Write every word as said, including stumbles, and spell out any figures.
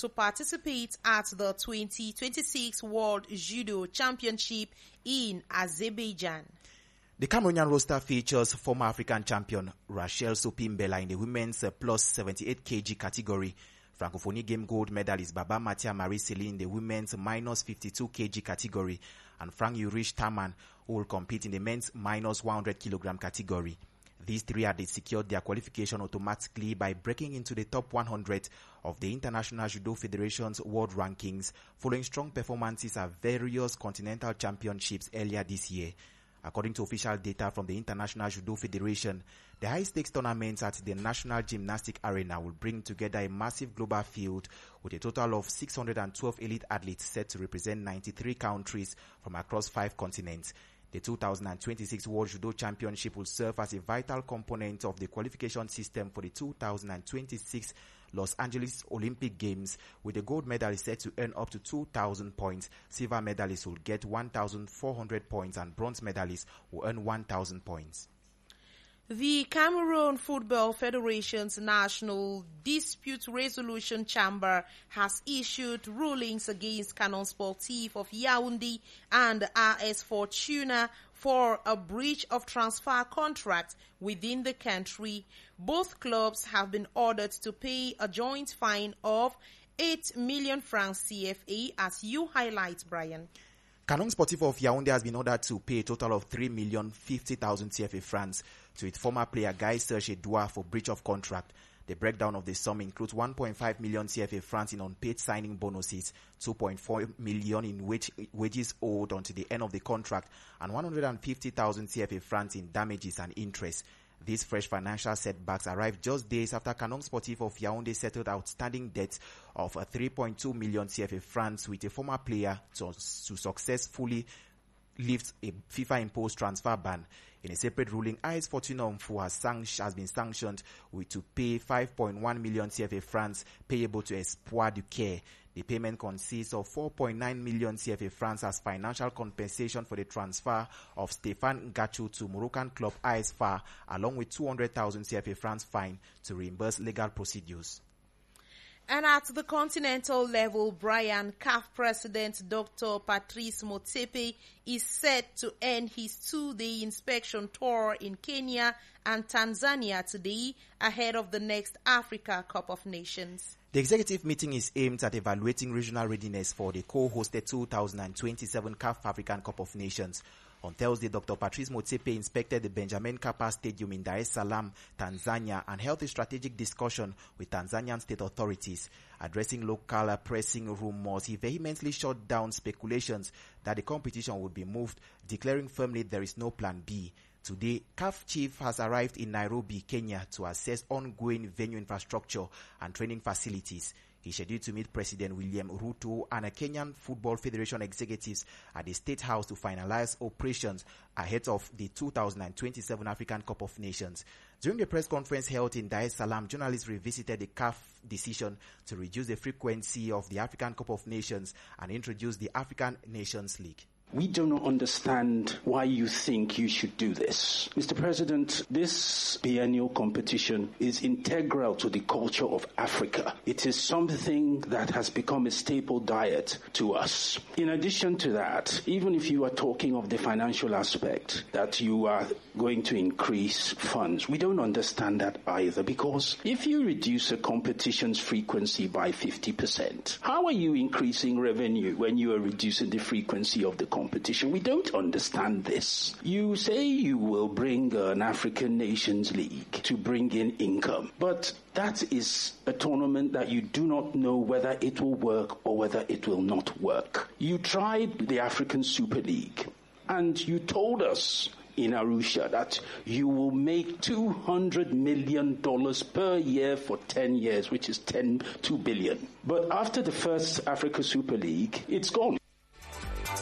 to participate at the twenty twenty-six World Judo Championship in Azerbaijan. The Cameroonian roster features former African champion Rachel Sopimbela in the women's uh, plus seventy-eight kilograms category, Francophonie Game gold medalist Baba Matia Marie-Céline in the women's minus fifty-two kilograms category, and Frank Ulrich Taman, who will compete in the men's minus one hundred kilograms category. These three athletes secured their qualification automatically by breaking into the top one hundred of the International Judo Federation's world rankings following strong performances at various continental championships earlier this year. According to official data from the International Judo Federation, the high-stakes tournaments at the National Gymnastic Arena will bring together a massive global field with a total of six hundred twelve elite athletes set to represent ninety-three countries from across five continents. The two thousand twenty-six World Judo Championship will serve as a vital component of the qualification system for the two thousand twenty-six Los Angeles Olympic Games, with the gold medalist set to earn up to two thousand points, silver medalists will get one thousand four hundred points, and bronze medalists will earn one thousand points. The Cameroon Football Federation's National Dispute Resolution Chamber has issued rulings against Canon Sportif of Yaoundé and R S Fortuna for a breach of transfer contract within the country. Both clubs have been ordered to pay a joint fine of eight million francs C F A, as you highlight, Brian. Canon Sportif of Yaoundé has been ordered to pay a total of three million fifty thousand C F A francs to its former player Guy Serge Edouard for breach of contract. The breakdown of the sum includes one point five million C F A francs in unpaid signing bonuses, two point four million in wage, wages owed until the end of the contract, and one hundred fifty thousand C F A francs in damages and interest. These fresh financial setbacks arrived just days after Canon Sportif of Yaoundé settled outstanding debts of three point two million C F A francs with a former player to, to successfully lift a FIFA-imposed transfer ban. In a separate ruling, A S Fortuna Mfu has, sanct- has been sanctioned with to pay five point one million C F A francs payable to Espoir du Caire. The payment consists of four point nine million C F A francs as financial compensation for the transfer of Stéphane Gacho to Moroccan club A S F A, along with two hundred thousand C F A francs fine to reimburse legal procedures. And at the continental level, Brian, C A F President Doctor Patrice Motsepe is set to end his two-day inspection tour in Kenya and Tanzania today ahead of the next Africa Cup of Nations. The executive meeting is aimed at evaluating regional readiness for the co-hosted two thousand twenty-seven C A F African Cup of Nations. On Thursday, Doctor Patrice Motsepe inspected the Benjamin Mkapa Stadium in Dar es Salaam, Tanzania, and held a strategic discussion with Tanzanian state authorities. Addressing local pressing rumors, he vehemently shut down speculations that the competition would be moved, declaring firmly there is no plan B. Today, C A F chief has arrived in Nairobi, Kenya, to assess ongoing venue infrastructure and training facilities. He's scheduled to meet President William Ruto and a Kenyan Football Federation executives at the State House to finalize operations ahead of the two thousand twenty-seven African Cup of Nations. During the press conference held in Dar es Salaam, journalists revisited the C A F decision to reduce the frequency of the African Cup of Nations and introduce the African Nations League. We do not understand why you think you should do this. Mister President, this biennial competition is integral to the culture of Africa. It is something that has become a staple diet to us. In addition to that, even if you are talking of the financial aspect, that you are going to increase funds, we don't understand that either, because if you reduce a competition's frequency by fifty percent, how are you increasing revenue when you are reducing the frequency of the competition? Competition. We don't understand this. You say you will bring an African Nations League to bring in income, but that is a tournament that you do not know whether it will work or whether it will not work. You tried the African Super League, and you told us in Arusha that you will make two hundred million dollars per year for ten years, which is ten, two billion. But after the first Africa Super League, it's gone.